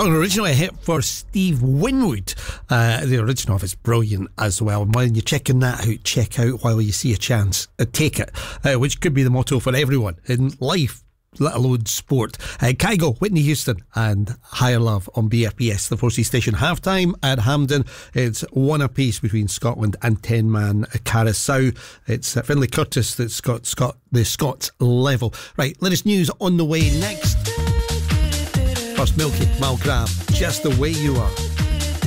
song originally a hit for Steve Winwood. The original of it's brilliant as well. And when you're checking that out, check out While You See a Chance. Take it, which could be the motto for everyone in life, let alone sport. Kygo, Whitney Houston and Higher Love on BRPS, the 4C station. Halftime at Hampden. It's one apiece between Scotland and 10-man Curaçao. It's Finlay Curtis that's got the Scots level. Right, latest news on the way next. First, Milky Malgrab, Just the Way You Are.